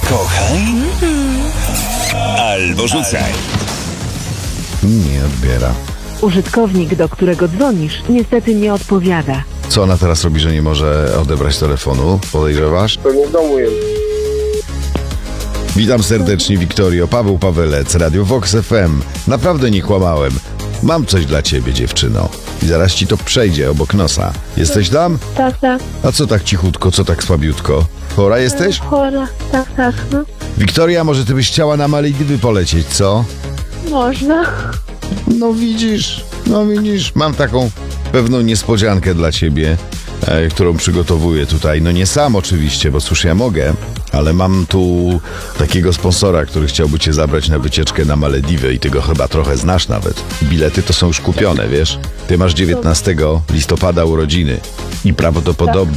Kochaj albo rzucaj. Nie odbiera. Użytkownik, do którego dzwonisz, niestety nie odpowiada. Co ona teraz robi, że nie może odebrać telefonu? Podejrzewasz? Pewnie w domu jest. Witam serdecznie, Wiktorio. Paweł Pawelec, Radio Vox FM. Naprawdę nie kłamałem. Mam coś dla ciebie, dziewczyno. I zaraz ci to przejdzie obok nosa. Jesteś tam? Tak. A co tak cichutko, co tak słabiutko? Chora jesteś? Chora. Tak, no. Wiktoria, może ty byś chciała na Malediwy polecieć, co? Można. No widzisz. Mam taką pewną niespodziankę dla ciebie, którą przygotowuję tutaj. No nie sam oczywiście, bo cóż ja mogę, ale mam tu takiego sponsora, który chciałby cię zabrać na wycieczkę na Malediwy i ty go chyba trochę znasz nawet. Bilety to są już kupione, wiesz? Ty masz 19 listopada urodziny i prawdopodobnie